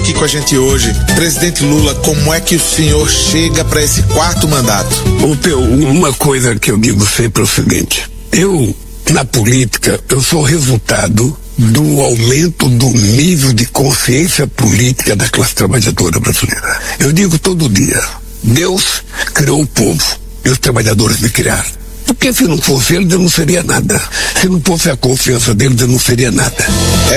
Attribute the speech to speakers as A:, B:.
A: aqui com a gente hoje. Presidente Lula, como é que o senhor chega para esse 4º mandato?
B: Uma coisa que eu digo sempre é o seguinte: eu, na política, eu sou resultado do aumento do nível de consciência política da classe trabalhadora brasileira. Eu digo todo dia, Deus criou o povo e os trabalhadores me criaram. Porque se não fosse eles, eu não seria nada. Se não fosse a confiança deles, eu não seria nada.